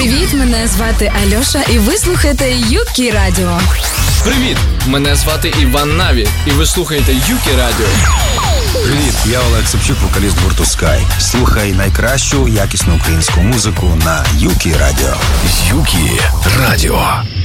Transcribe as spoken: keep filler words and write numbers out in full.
Привіт, мене звати Альоша, і ви слухаєте Юкі Радіо. Привіт, мене звати Іван Наві, і ви слухаєте Юкі Радіо. Привіт, я Олег Сапчук, вокаліст гурту Sky. Слухай найкращу якісну українську музику на Юкі Радіо. Юкі Радіо.